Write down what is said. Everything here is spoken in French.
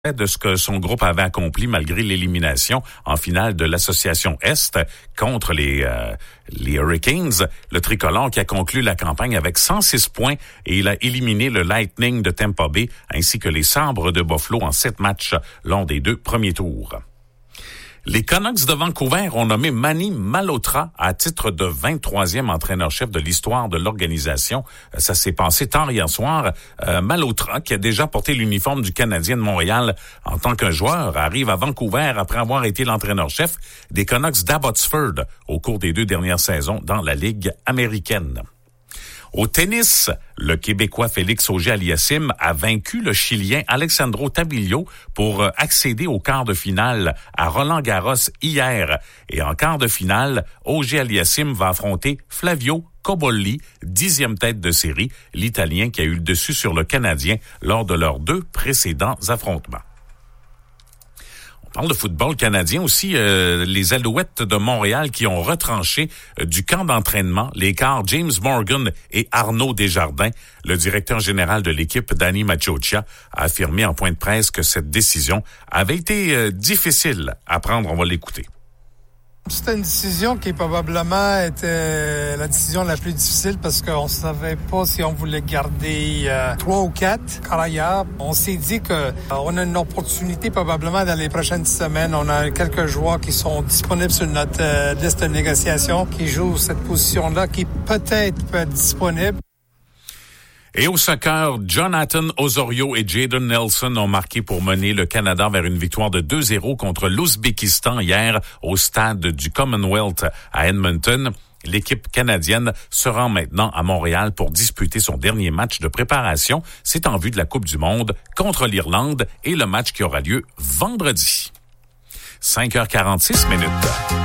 de ce que son groupe avait accompli malgré l'élimination en finale de l'Association Est contre les Hurricanes. Le tricolore qui a conclu la campagne avec 106 points et il a éliminé le Lightning de Tampa Bay ainsi que les Sabres de Buffalo en 7 matchs lors des 2 premiers tours. Les Canucks de Vancouver ont nommé Manny Malhotra à titre de 23e entraîneur-chef de l'histoire de l'organisation. Ça s'est passé tard hier soir. Malhotra, qui a déjà porté l'uniforme du Canadien de Montréal en tant qu'un joueur, arrive à Vancouver après avoir été l'entraîneur-chef des Canucks d'Abbotsford au cours des 2 dernières saisons dans la Ligue américaine. Au tennis, le Québécois Félix Auger-Aliassime a vaincu le Chilien Alexandro Tabilio pour accéder au quart de finale à Roland-Garros hier. Et en quart de finale, Auger-Aliassime va affronter Flavio Cobolli, 10e tête de série, l'Italien qui a eu le dessus sur le Canadien lors de leurs 2 précédents affrontements. On parle de football canadien aussi, les Alouettes de Montréal qui ont retranché du camp d'entraînement les quarts James Morgan et Arnaud Desjardins. Le directeur général de l'équipe, Danny Maciocia, a affirmé en point de presse que cette décision avait été difficile à prendre. On va l'écouter. C'était une décision qui probablement était la décision la plus difficile parce qu'on savait pas si on voulait garder 3 ou 4 carrières. On s'est dit que on a une opportunité probablement dans les prochaines semaines. On a quelques joueurs qui sont disponibles sur notre liste de négociation qui jouent cette position-là qui peut-être peut être disponible. Et au soccer, Jonathan Osorio et Jayden Nelson ont marqué pour mener le Canada vers une victoire de 2-0 contre l'Ouzbékistan hier au stade du Commonwealth à Edmonton. L'équipe canadienne se rend maintenant à Montréal pour disputer son dernier match de préparation. C'est en vue de la Coupe du Monde contre l'Irlande et le match qui aura lieu vendredi. 5h46 minutes.